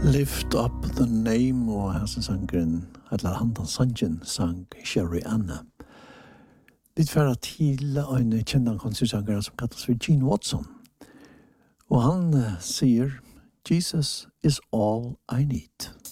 Lift up the name og hans sangren, eller handan sangen sang Sherry Anna. Litt færre til en kjendan konsertsanger som kallas for Gene Watson. Og han sier, Jesus is all I need.